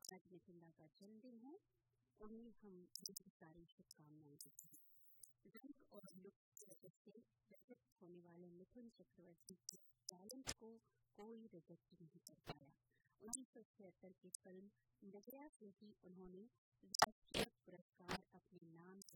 आज मिथिन दा का जन्मदिन है, उन्हें हम ढेर सारी शुभकामनाएं देते हैं। रंग और लुक की वजह से प्रसिद्ध होने वाले मिथुन चक्रवर्ती के टैलेंट को कोई रिजेक्ट नहीं कर पाया। 1976 की फिल्म नगरा से ही उन्होंने राष्ट्रीय पुरस्कार अपने नाम